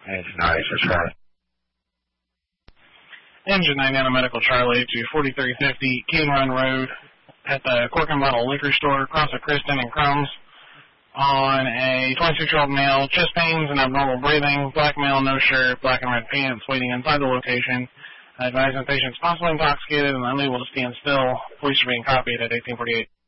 Engine 9 for Charlie. Engine 9 Anna Medical Charlie to 4350 King Run Road at the Cork and Bottle Liquor Store across at Kristen and Crumbs on a 26-year-old male, chest pains and abnormal breathing, black male, no shirt, black and red pants, waiting inside the location. Advising patients possibly intoxicated and unable to stand still. Police are being copied at 1848.